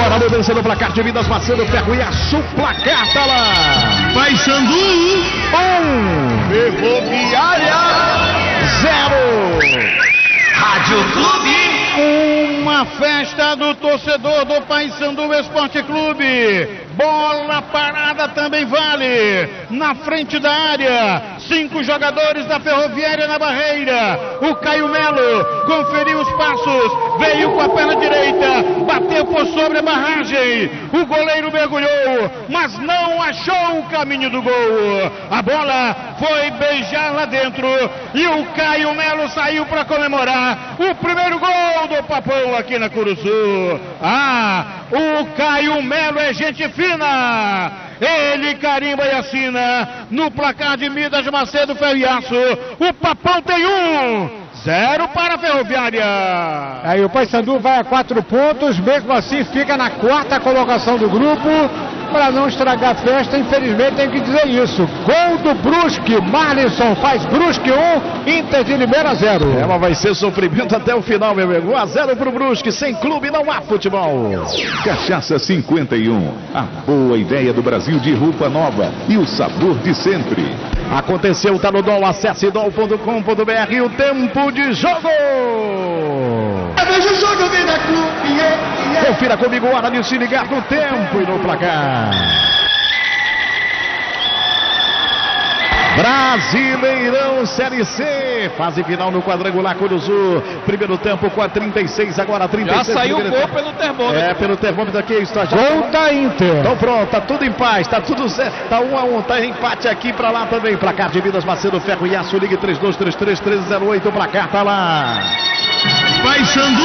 Agora a mudança do placar de Minas, Marcelo Ferro e Açu, placar tá lá. Paysandu 1, Ferroviária 0. Rádio Clube. Uma festa do torcedor do Paysandu Esporte Clube. Bola parada também vale. Na frente da área, 5 jogadores da Ferroviária na barreira. O Caio Melo conferiu os passos, veio com a perna direita, bateu por sobre a barragem. O goleiro mergulhou, mas não achou o caminho do gol. A bola foi beijar lá dentro e o Caio Melo saiu para comemorar o primeiro gol do Papão aqui na Curuçu. O Caio Melo é gente fina. Ele carimba e assina no placar de Minas, Macedo, Ferro e Aço. O Papão tem 1-0 para a Ferroviária. Aí o Paysandu vai a 4 pontos, mesmo assim fica na 4ª colocação do grupo. Para não estragar a festa, infelizmente tem que dizer isso. Gol do Brusque, Marlisson faz Brusque 1, Inter de Limeira 0. Ela vai ser sofrimento até o final, meu amigo. 1-0 pro Brusque, sem clube não há futebol. Cachaça 51, a boa ideia do Brasil de roupa nova e o sabor de sempre. Aconteceu, tá no DOL, acesse dol.com.br, o tempo de jogo. Veja o jogo, Vida Clube. Confira comigo, hora de se ligar no tempo e no placar. Brasileirão Série C, fase final no quadrangular Curuçu. Primeiro tempo com a 36, agora 36. Já saiu o gol pelo termômetro. Pelo termômetro aqui, está já. Gol da Inter. Então pronto, tá tudo em paz, tá tudo certo. Tá 1-1, tá empate aqui pra lá também. Placar de Minas, Macedo, Ferro e Aço, ligue 3233-1308, o placar tá lá. Paysandu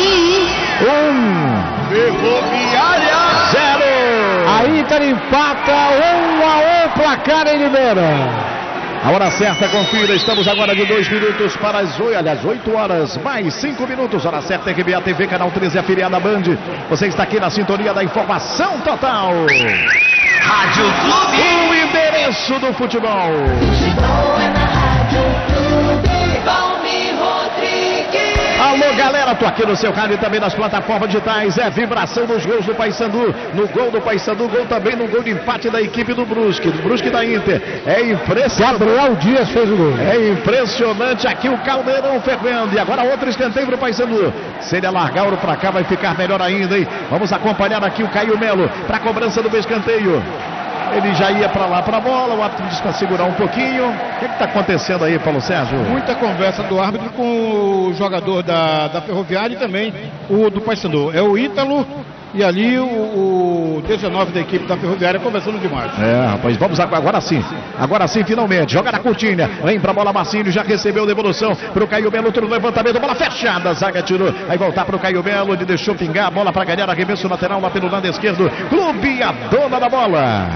1, Ferroviária 0. A Inter empata 1-1, placar em Limeira. A hora certa, confira, estamos agora de 2 minutos para as 8 horas, mais 5 minutos, hora certa, RBA TV, canal 13, afiliada Band. Você está aqui na sintonia da informação total. Rádio Clube. O endereço do futebol. Futebol é na Rádio Clube. Valmir Rodrigues. Alô, galera, tô aqui no seu rádio e também nas plataformas digitais. É vibração dos gols do Paysandu. No gol do Paysandu, gol também no gol de empate da equipe do Brusque da Inter. É impressionante. Gabriel Dias fez o gol. É impressionante aqui o Caldeirão fervendo. E agora outro escanteio pro Paysandu. Se ele alargar o ouro pra cá, vai ficar melhor ainda, hein? Vamos acompanhar aqui o Caio Melo pra cobrança do escanteio. Ele já ia para lá para a bola, o árbitro disse para segurar um pouquinho. O que está acontecendo aí, Paulo Sérgio? Muita conversa do árbitro com o jogador da Ferroviária e também o do Paysandu. É o Ítalo e ali o 19 da equipe da Ferroviária conversando demais. Rapaz, vamos agora sim, finalmente. Joga na cortina, vem pra bola, Marcinho já recebeu devolução pro Caio Melo, outro levantamento, bola fechada, a zaga tirou. Aí voltar pro Caio Melo, ele deixou pingar a bola pra ganhar, arremesso lateral lá pelo lado esquerdo. Clube, a dona da bola.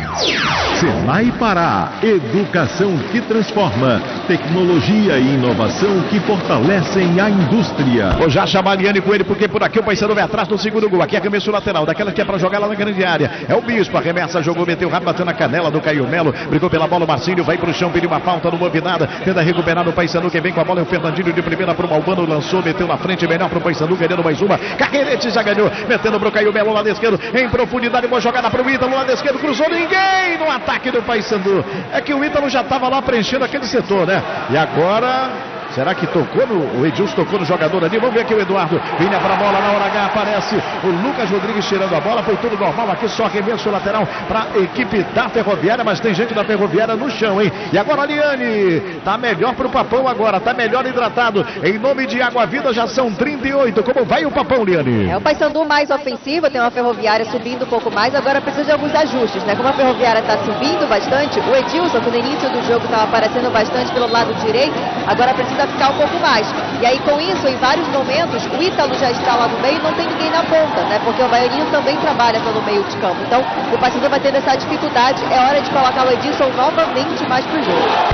Senai Pará, educação que transforma, tecnologia e inovação que fortalecem a indústria. Vou já chamar a Liane com ele, porque por aqui o Paysandu vai atrás do segundo gol. Aqui arremesso lateral, daquela que é pra jogar lá na grande área. É o Bispo, arremessa, jogou, meteu rápido, bateu na canela do Caio Melo, brigou pela bola, o Marcinho vai pro chão, pediu uma falta, não houve nada, tenta recuperar no Paysandu, quem vem com a bola é o Fernandinho de primeira pro Malvano, lançou, meteu na frente, melhor pro Paysandu, ganhando mais uma, Carreirete já ganhou, metendo pro Caio Melo, lado esquerdo, em profundidade, boa jogada pro Ítalo, lado esquerdo, cruzou, ninguém no ataque do Paysandu. É que o Ítalo já tava lá preenchendo aquele setor, né? E agora... será que tocou o Edilson tocou no jogador ali? Vamos ver aqui o Eduardo. Vinha pra bola, na hora H aparece o Lucas Rodrigues tirando a bola. Foi tudo normal aqui, só arremesso lateral pra equipe da Ferroviária, mas tem gente da Ferroviária no chão, hein? E agora a Liane. Tá melhor pro Papão agora, tá melhor hidratado. Em nome de Água Vida já são 38. Como vai o Papão, Liane? É o Paysandu mais ofensivo, tem uma Ferroviária subindo um pouco mais, agora precisa de alguns ajustes, né? Como a Ferroviária tá subindo bastante, o Edilson, que no início do jogo estava aparecendo bastante pelo lado direito, agora precisa ficar um pouco mais. E aí com isso, em vários momentos, o Ítalo já está lá no meio e não tem ninguém na ponta, né? Porque o Baianinho também trabalha pelo meio de campo. Então, o Paysandu vai tendo essa dificuldade, é hora de colocar o Edilson novamente mais pro jogo.